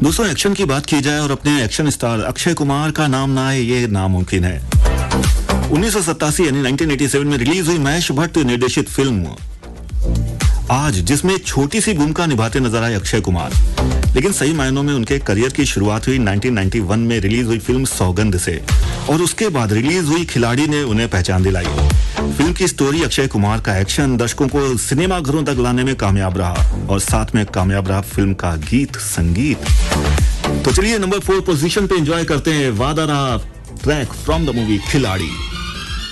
दोस्तों, एक्शन की बात की जाए और अपने एक्शन स्टार अक्षय कुमार का नाम ना आए, ये नामुमकिन है। 1987 यानी 1987 में रिलीज हुई महेश भट्ट निर्देशित फिल्म आज, जिसमें छोटी सी भूमिका निभाते नजर आए अक्षय कुमार, लेकिन सही मायनों में उनके करियर की शुरुआत हुई 1991 में रिलीज हुई फिल्म सौगंध से, और उसके बाद रिलीज हुई खिलाड़ी ने उन्हें पहचान दिलाई। फिल्म की स्टोरी, अक्षय कुमार का एक्शन दर्शकों को सिनेमा घरों तक लाने में कामयाब रहा, और साथ में कामयाब रहा फिल्म का गीत संगीत। तो चलिए नंबर 4 पोजीशन पे एंजॉय करते हैं वादा रहा ट्रैक फ्रॉम द मूवी खिलाड़ी।